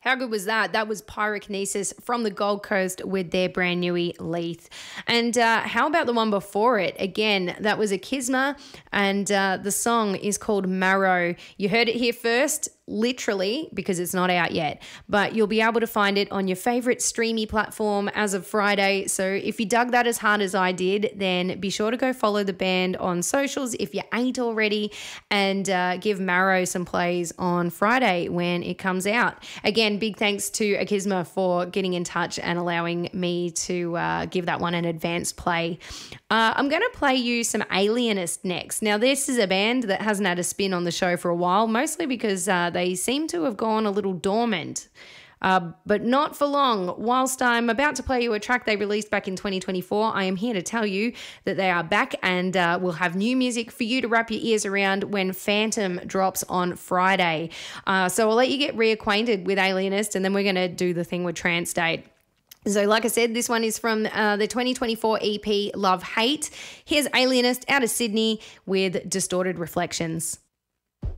How good was that? That was Pyrokinesis from the Gold Coast with their brand newie Leith. And how about the one before it? Again, that was Akisma, and the song is called Marrow. You heard it here first, literally, because it's not out yet, but you'll be able to find it on your favorite streamy platform as of Friday. So if you dug that as hard as I did, then be sure to go follow the band on socials if you ain't already, and give Marrow some plays on Friday when it comes out. Again, big thanks to Akisma for getting in touch and allowing me to give that one an advanced play. I'm going to play you some Alienist next. Now, this is a band that hasn't had a spin on the show for a while, mostly because they seem to have gone a little dormant. But not for long. Whilst I'm about to play you a track they released back in 2024, I am here to tell you that they are back, and we'll have new music for you to wrap your ears around when Phantom drops on Friday. So I'll let you get reacquainted with Alienist, and then we're going to do the thing with Trance Date. So like I said, this one is from the 2024 EP Love Hate. Here's Alienist out of Sydney with Distorted Reflections.